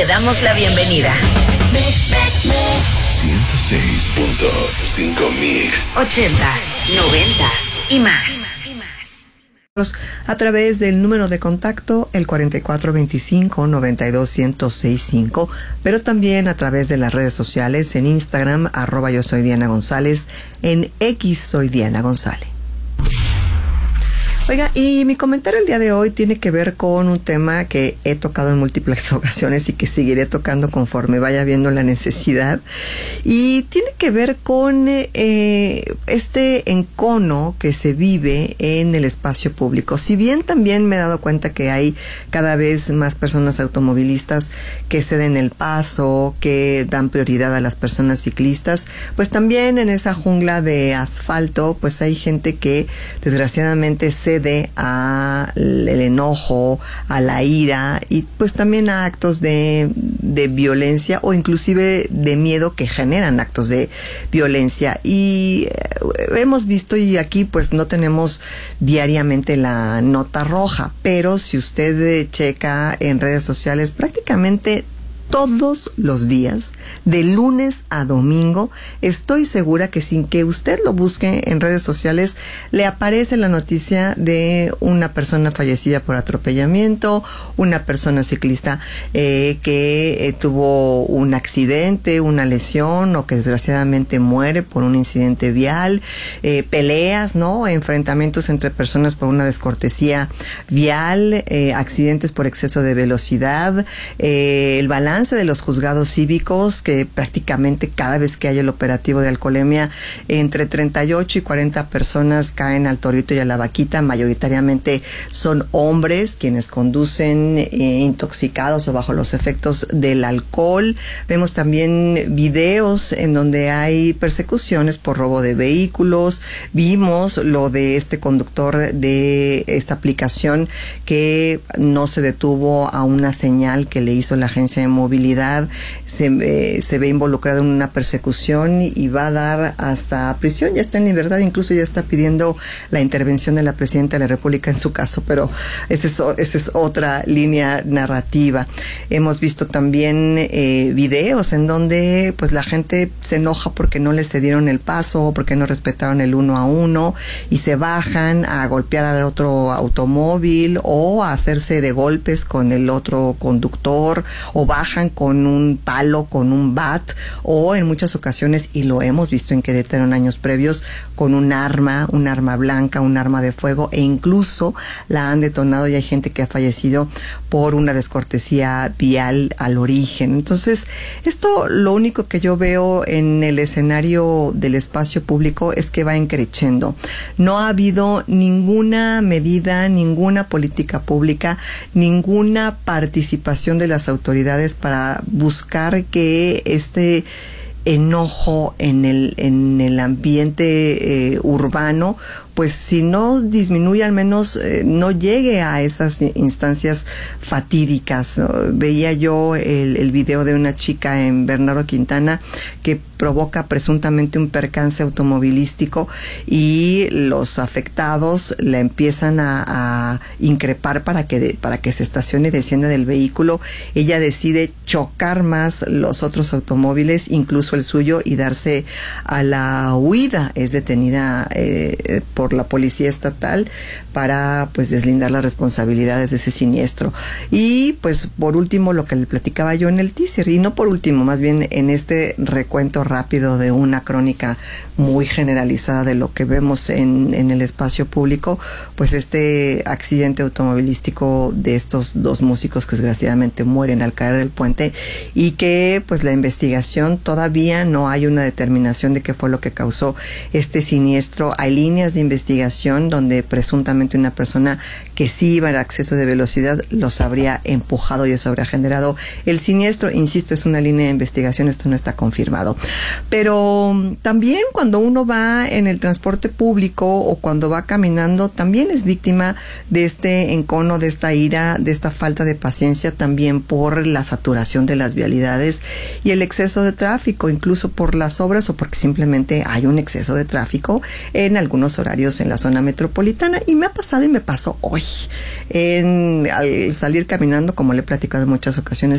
damos la bienvenida. 106.5 Mix. 80s, 90s y más. A través del número de contacto, el 4425-921065, pero también a través de las redes sociales, en Instagram, @yo soy Diana González, en X soy Diana González. Oiga, y mi comentario el día de hoy tiene que ver con un tema que he tocado en múltiples ocasiones y que seguiré tocando conforme vaya viendo la necesidad. Y tiene que ver con este encono que se vive en el espacio público. Si bien también me he dado cuenta que hay cada vez más personas automovilistas que ceden el paso, que dan prioridad a las personas ciclistas, pues también en esa jungla de asfalto, pues hay gente que desgraciadamente cede al enojo, a la ira y pues también a actos de violencia o inclusive de miedo que generan actos de violencia. Y hemos visto, y aquí pues no tenemos diariamente la nota roja, pero si usted checa en redes sociales, prácticamente todos los días, de lunes a domingo, estoy segura que sin que usted lo busque en redes sociales, le aparece la noticia de una persona fallecida por atropellamiento, una persona ciclista que tuvo un accidente, una lesión o que desgraciadamente muere por un incidente vial, peleas, ¿no? Enfrentamientos entre personas por una descortesía vial, accidentes por exceso de velocidad, el balance de los juzgados cívicos, que prácticamente cada vez que hay el operativo de alcoholemia, entre 38 y 40 personas caen al torito y a la vaquita. Mayoritariamente son hombres quienes conducen intoxicados o bajo los efectos del alcohol. Vemos también videos en donde hay persecuciones por robo de vehículos. Vimos lo de este conductor de esta aplicación que no se detuvo a una señal que le hizo la agencia de movilidad. Se ve involucrado en una persecución y va a dar hasta prisión. Ya está en libertad, incluso ya está pidiendo la intervención de la presidenta de la República en su caso, pero esa es otra línea narrativa. Hemos visto también videos en donde pues la gente se enoja porque no les cedieron el paso, porque no respetaron el 1 a 1 y se bajan a golpear al otro automóvil o a hacerse de golpes con el otro conductor, o bajan con un palo, con un bat, o en muchas ocasiones, y lo hemos visto en Querétaro en años previos, con un arma blanca, un arma de fuego, e incluso la han detonado y hay gente que ha fallecido por una descortesía vial al origen. Entonces, esto lo único que yo veo en el escenario del espacio público es que va increciendo. No ha habido ninguna medida, ninguna política pública, ninguna participación de las autoridades para buscar que este enojo en el ambiente urbano, pues si no disminuye, al menos no llegue a esas instancias fatídicas. Veía yo el video de una chica en Bernardo Quintana que provoca presuntamente un percance automovilístico y los afectados la empiezan a increpar para que se estacione y descienda del vehículo. Ella decide chocar más los otros automóviles, incluso el suyo, y darse a la huida. Es detenida por la policía estatal para pues deslindar las responsabilidades de ese siniestro. Y pues por último, lo que le platicaba yo en el teaser, y no por último, más bien en este recuento rápido de una crónica muy generalizada de lo que vemos en el espacio público, pues este accidente automovilístico de estos dos músicos que desgraciadamente mueren al caer del puente, y que pues la investigación todavía no hay una determinación de qué fue lo que causó este siniestro. Hay líneas de investigación donde presuntamente una persona que sí iba al exceso de velocidad los habría empujado y eso habría generado el siniestro. Insisto, es una línea de investigación, esto no está confirmado. Pero también cuando uno va en el transporte público o cuando va caminando, también es víctima de este encono, de esta ira, de esta falta de paciencia, también por la saturación de las vialidades y el exceso de tráfico, incluso por las obras o porque simplemente hay un exceso de tráfico en algunos horarios en la zona metropolitana. Y me ha pasado y me pasó hoy al salir caminando, como le he platicado en muchas ocasiones,